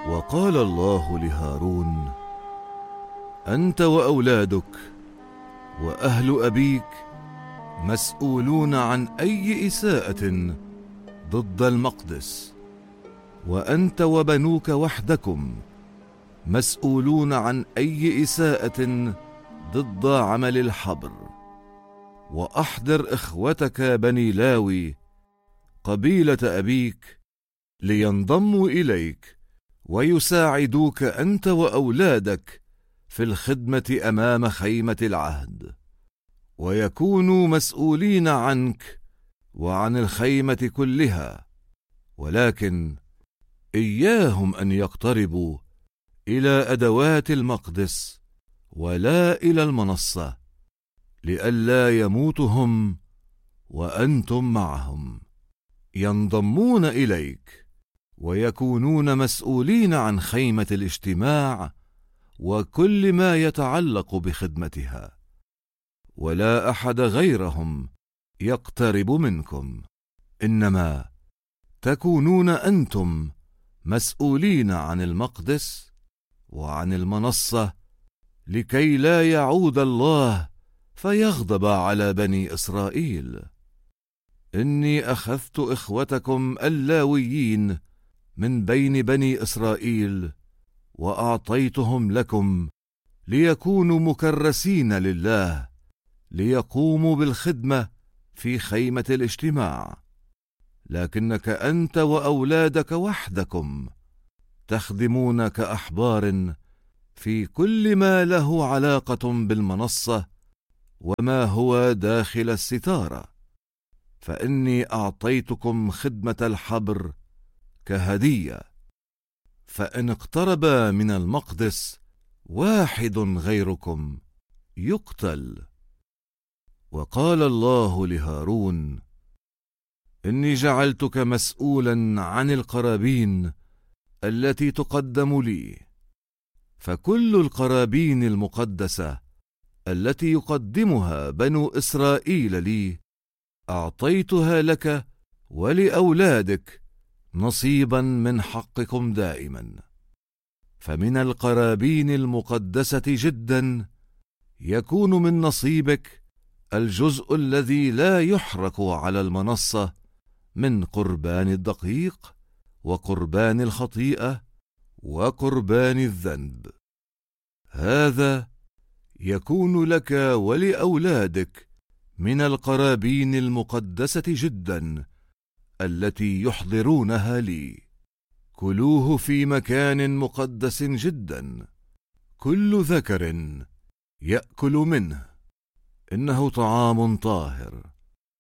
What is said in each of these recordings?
وقال الله لهارون: أنت وأولادك وأهل أبيك مسؤولون عن أي إساءة ضد المقدس، وأنت وبنوك وحدكم مسؤولون عن أي إساءة ضد عمل الحبر. وأحضر إخوتك بني لاوي قبيلة أبيك لينضموا إليك ويساعدوك أنت وأولادك في الخدمة أمام خيمة العهد، ويكونوا مسؤولين عنك وعن الخيمة كلها، ولكن إياهم أن يقتربوا إلى أدوات المقدس ولا إلى المنصة، لئلا يموتوا هم وأنتم معهم. ينضمون إليك ويكونون مسؤولين عن خيمة الاجتماع وكل ما يتعلق بخدمتها، ولا أحد غيرهم يقترب منكم، إنما تكونون أنتم مسؤولين عن المقدس وعن المنصة، لكي لا يعود الله فيغضب على بني إسرائيل. إني أخذت إخوتكم اللاويين من بين بني إسرائيل وأعطيتهم لكم ليكونوا مكرسين لله، ليقوموا بالخدمة في خيمة الاجتماع، لكنك أنت وأولادك وحدكم تخدمون كأحبار في كل ما له علاقة بالمنصة وما هو داخل الستارة، فإني أعطيتكم خدمة الحبر كهدية. فإن اقترب من المقدس واحد غيركم يقتل. وقال الله لهارون: إني جعلتك مسؤولا عن القرابين التي تقدم لي، فكل القرابين المقدسة التي يقدمها بنو إسرائيل لي أعطيتها لك ولأولادك نصيبا من حقكم دائما. فمن القرابين المقدسة جدا يكون من نصيبك الجزء الذي لا يحرق على المنصة من قربان الدقيق وقربان الخطيئة وقربان الذنب، هذا يكون لك ولأولادك من القرابين المقدسة جدا التي يحضرونها لي. كلوه في مكان مقدس جدا، كل ذكر يأكل منه، إنه طعام طاهر،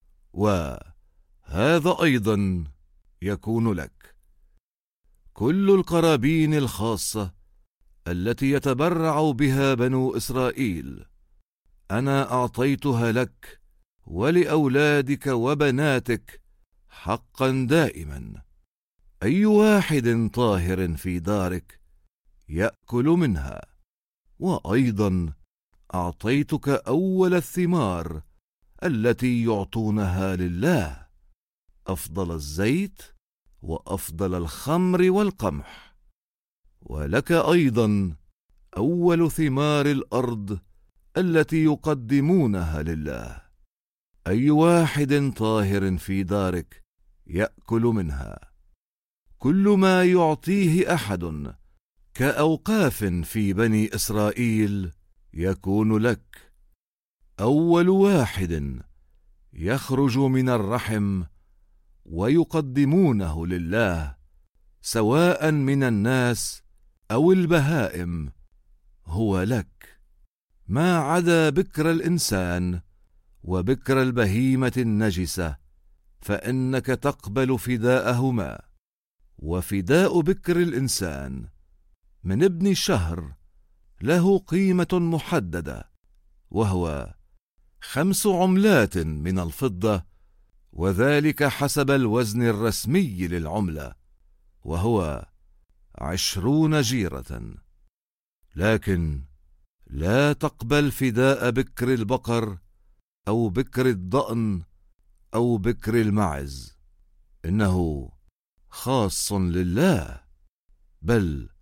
وهذا أيضا يكون لك. كل القرابين الخاصة التي يتبرع بها بنو إسرائيل أنا أعطيتها لك ولأولادك وبناتك حقا دائما. أي واحد طاهر في دارك يأكل منها. وأيضا أعطيتك أول الثمار التي يعطونها لله، أفضل الزيت وأفضل الخمر والقمح، ولك أيضا أول ثمار الأرض التي يقدمونها لله. أي واحد طاهر في دارك يأكل منها. كل ما يعطيه أحد كأوقاف في بني إسرائيل يكون لك. أول واحد يخرج من الرحم ويقدمونه لله، سواء من الناس أو البهائم، هو لك، ما عدا بكر الإنسان وبكر البهيمة النجسة، فإنك تقبل فداءهما. وفداء بكر الإنسان من ابن الشهر له قيمة محددة، وهو 5 عملات من الفضة، وذلك حسب الوزن الرسمي للعملة، وهو 20 جيرة. لكن لا تقبل فداء بكر البقر أو بكر الضأن أو بكر المعز، إنه خاص لله، بل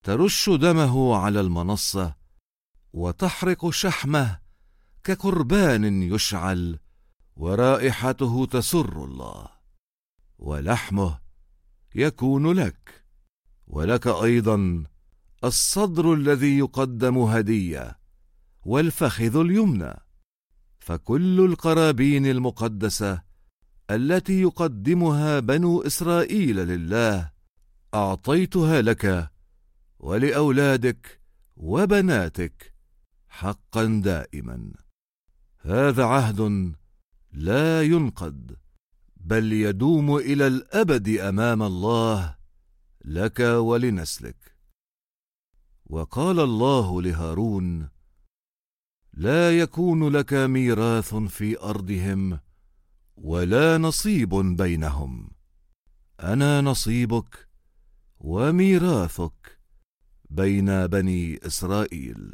ترش دمه على المنصة وتحرق شحمه كقربان يشعل، ورائحته تسر الله، ولحمه يكون لك، ولك أيضا الصدر الذي يقدم هدية، والفخذ اليمنى. فكل القرابين المقدسة التي يقدمها بنو إسرائيل لله أعطيتها لك ولأولادك وبناتك حقا دائما. هذا عهد لا ينقض، بل يدوم إلى الأبد أمام الله لك ولنسلك. وقال الله لهارون: لا يكون لك ميراث في أرضهم ولا نصيب بينهم، أنا نصيبك وميراثك بين بني إسرائيل.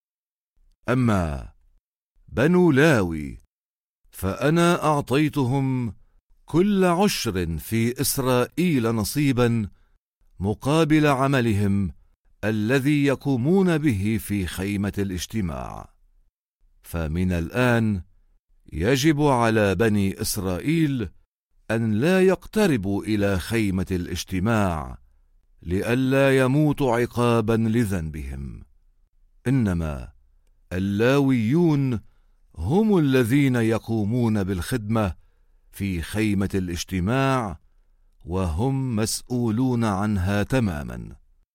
أما بنو لاوي فأنا أعطيتهم كل عشر في إسرائيل نصيبا مقابل عملهم الذي يقومون به في خيمة الاجتماع. فمن الآن يجب على بني إسرائيل أن لا يقتربوا إلى خيمة الاجتماع لئلا يموتوا عقابا لذنبهم، إنما اللاويون هم الذين يقومون بالخدمة في خيمة الاجتماع، وهم مسؤولون عنها تماما.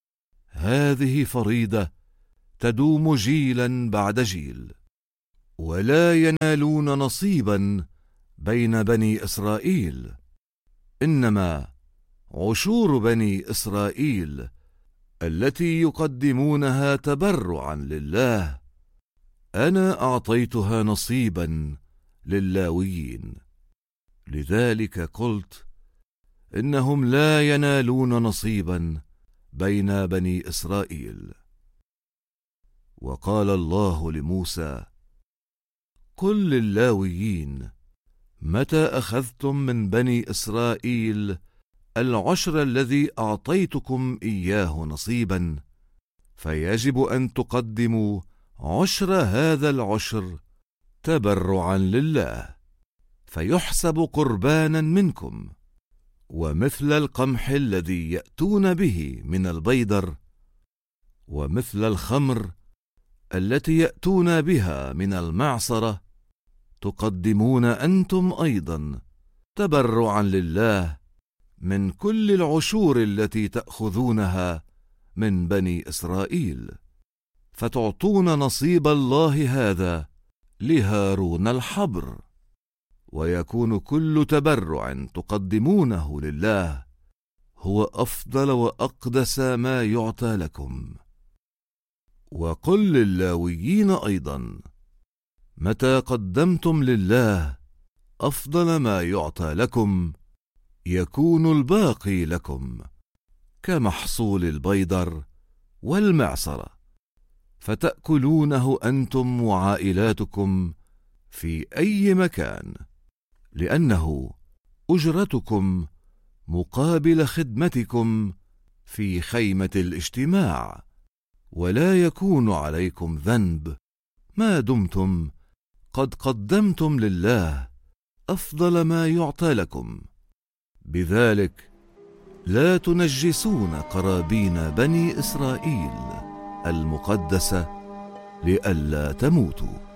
هذه فريضة تدوم جيلا بعد جيل، ولا ينالون نصيبا بين بني إسرائيل، إنما عشور بني إسرائيل التي يقدمونها تبرعا لله أنا أعطيتها نصيبا للاويين. لذلك قلت إنهم لا ينالون نصيبا بين بني إسرائيل. وقال الله لموسى: قل للاويين: متى أخذتم من بني إسرائيل العشر الذي أعطيتكم إياه نصيبا، فيجب أن تقدموا عشر هذا العشر تبرعا لله، فيحسب قربانا منكم. ومثل القمح الذي يأتون به من البيدر، ومثل الخمر التي يأتون بها من المعصرة، تقدمون أنتم أيضا تبرعا لله من كل العشور التي تأخذونها من بني إسرائيل، فتعطون نصيب الله هذا لهارون الحبر. ويكون كل تبرع تقدمونه لله هو أفضل وأقدس ما يعطى لكم. وقل للاويين أيضا: متى قدمتم لله أفضل ما يعطى لكم، يكون الباقي لكم كمحصول البيدر والمعصرة، فتأكلونه أنتم وعائلاتكم في أي مكان، لأنه أجرتكم مقابل خدمتكم في خيمة الاجتماع، ولا يكون عليكم ذنب ما دمتم قد قدمتم لله أفضل ما يعطى لكم. بذلك لا تنجسون قرابين بني إسرائيل المقدسة لئلا تموتوا.